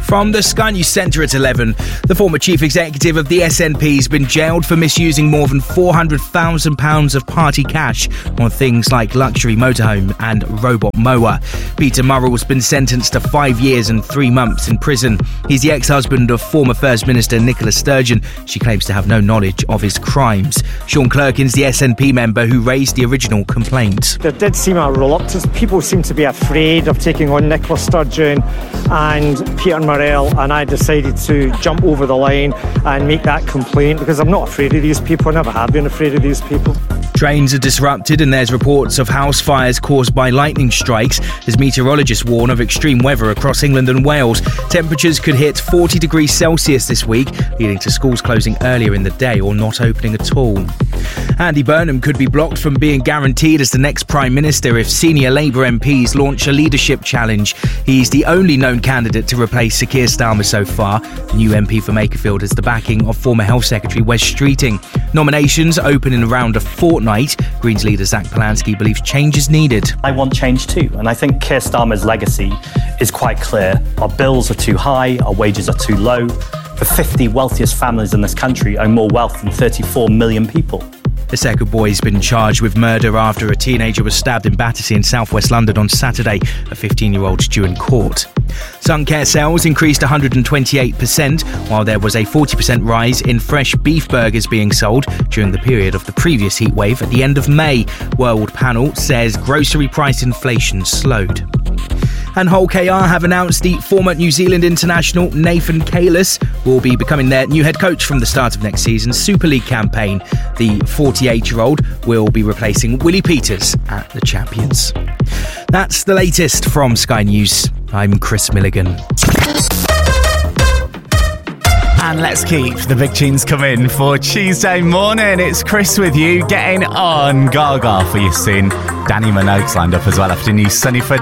From the Sky News Centre at 11, the former chief executive of the SNP has been jailed for misusing more than £400,000 of party cash on things like luxury motorhome and robot mower. Peter Murrell's been sentenced to 5 years and 3 months in prison. He's the ex-husband of former First Minister Nicola Sturgeon. She claims to have no knowledge of his crimes. Sean Clerkin's the SNP member who raised the original complaint. There did seem a reluctance. People seem to be afraid of taking on Nicola Sturgeon and Peter Murrell, and I decided to jump over the line and make that complaint because I'm not afraid of these people. I never have been afraid of these people. Trains are disrupted and there's reports of house fires caused by lightning strikes as meteorologists warn of extreme weather across England and Wales. Temperatures could hit 40 degrees Celsius this week, leading to schools closing earlier in the day or not opening at all. Andy Burnham could be blocked from being guaranteed as the next Prime Minister if senior Labour MPs launch a leadership challenge. He's the only known candidate to replace Sir Keir Starmer so far. The new MP for Makerfield has the backing of former Health Secretary Wes Streeting. Nominations open in around a fortnight. Greens leader Zach Polanski believes change is needed. I want change too, and I think Keir Starmer's legacy is quite clear. Our bills are too high, our wages are too low. The 50 wealthiest families in this country own more wealth than 34 million people. The second boy has been charged with murder after a teenager was stabbed in Battersea in southwest London on Saturday. A 15-year-old's due in court. Sun Care sales increased 128%, while there was a 40% rise in fresh beef burgers being sold during the period of the previous heatwave at the end of May. World Panel says grocery price inflation slowed. And Hull KR have announced the former New Zealand international Nathan Kalis will be becoming their new head coach from the start of next season's Super League campaign. The 48-year-old will be replacing Willie Peters at the Champions. That's the latest from Sky News. I'm Chris Milligan. And let's keep the big tunes coming for Tuesday morning. It's Chris with you, getting on Gaga for you soon. Danny Minogue's lined up as well after new Sunny for